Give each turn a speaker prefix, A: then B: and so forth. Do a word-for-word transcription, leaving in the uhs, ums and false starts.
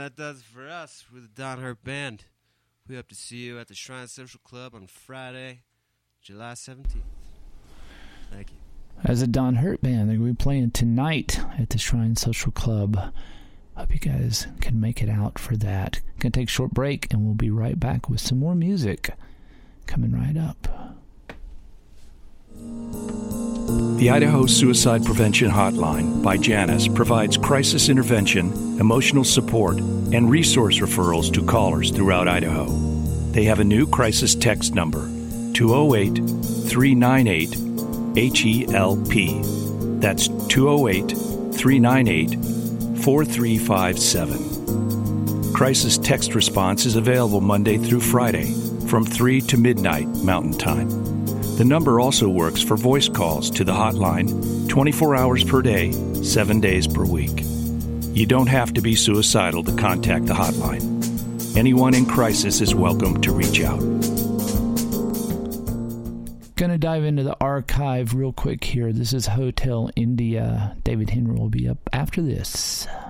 A: that does it for us. We're the Don Hurt Band. We hope to see you at the Shrine Social Club on Friday, July seventeenth. Thank you.
B: As a Don Hurt Band, they're going to be playing tonight at the Shrine Social Club. Hope you guys can make it out for that. Going to take a short break, and we'll be right back with some more music coming right up.
C: The Idaho Suicide Prevention Hotline by Janus provides crisis intervention, emotional support, and resource referrals to callers throughout Idaho. They have a new crisis text number, two oh eight, three nine eight, H E L P. That's two oh eight, three nine eight, four three five seven. Crisis text response is available Monday through Friday from three to midnight Mountain Time. The number also works for voice calls to the hotline twenty-four hours per day, seven days per week. You don't have to be suicidal to contact the hotline. Anyone in crisis is welcome to reach out.
B: Going to dive into the archive real quick here. This is Hotel India. David Henry will be up after this.